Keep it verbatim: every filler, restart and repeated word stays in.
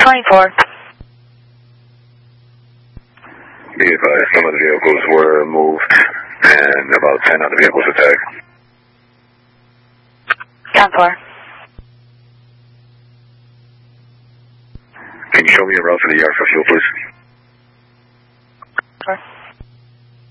twenty-four. Be advised, some of the vehicles were moved and about ten other vehicles attacked. ten four. Can you show me a route to the yard for fuel, please? Sure.